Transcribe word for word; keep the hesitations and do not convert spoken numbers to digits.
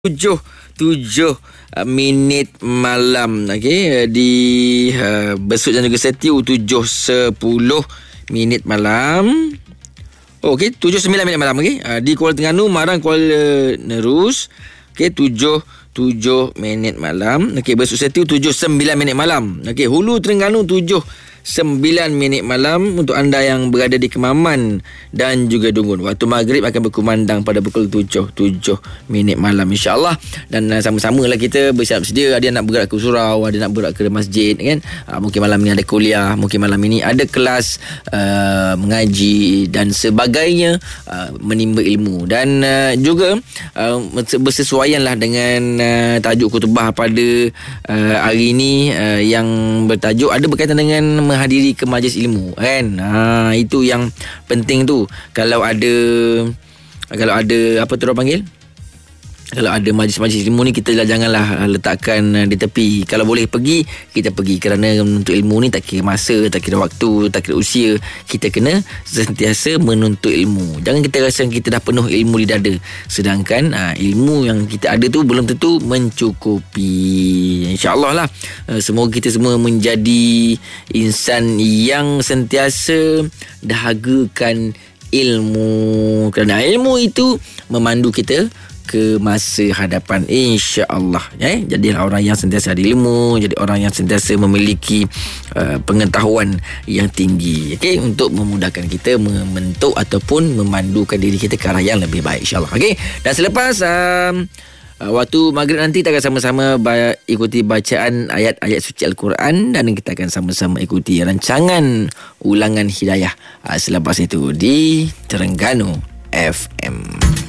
Tujuh Tujuh uh, minit malam. Okey, uh, di uh, Besut dan juga Setiu tujuh sepuluh minit malam. Oh, okey, tujuh sembilan minit malam. Okey, uh, di Kuala Terengganu, Marang, Kuala Nerus. Okey, tujuh tujuh minit malam. Okey, Besut Setiu tujuh sembilan minit malam. Okey, Hulu Terengganu tujuh sembilan minit malam untuk anda yang berada di Kemaman dan juga Dungun. Waktu maghrib akan berkumandang pada pukul tujuh tujuh minit malam, insya-Allah. Dan uh, sama-samalah kita bersiap sedia. Ada yang nak bergerak ke surau, ada nak bergerak ke masjid kan. Uh, mungkin malam ni ada kuliah, mungkin malam ini ada kelas uh, mengaji dan sebagainya, uh, menimba ilmu. Dan uh, juga uh, bersesuaianlah dengan uh, tajuk khutbah pada uh, hari ini uh, yang bertajuk ada berkaitan dengan menghadiri ke majlis ilmu kan. Ha, itu yang penting tu. Kalau ada kalau ada apa tu orang panggil? Kalau ada majlis-majlis ilmu ni, kita janganlah letakkan di tepi. Kalau boleh pergi, kita pergi. Kerana menuntut ilmu ni tak kira masa, tak kira waktu, tak kira usia. Kita kena sentiasa menuntut ilmu. Jangan kita rasa kita dah penuh ilmu di dada, sedangkan ha, ilmu yang kita ada tu belum tentu mencukupi. InsyaAllah lah, semoga kita semua menjadi insan yang sentiasa dahagakan ilmu. Kerana ilmu itu memandu kita ke masa hadapan, insya-Allah. Eh, jadilah orang yang sentiasa ada ilmu, jadi orang yang sentiasa memiliki uh, pengetahuan yang tinggi, okey, untuk memudahkan kita membentuk ataupun memandukan diri kita ke arah yang lebih baik, insya-Allah. Okey. Dan selepas um, uh, waktu maghrib nanti, kita akan sama-sama ba- ikuti bacaan ayat-ayat suci Al-Quran, dan kita akan sama-sama ikuti rancangan ulangan hidayah uh, selepas itu di Terengganu F M.